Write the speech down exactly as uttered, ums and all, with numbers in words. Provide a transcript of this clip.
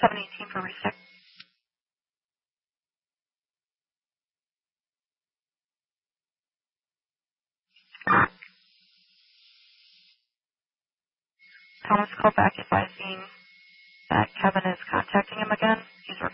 seven eighteen for reset. Thomas called back advising that Kevin is contacting him again. He's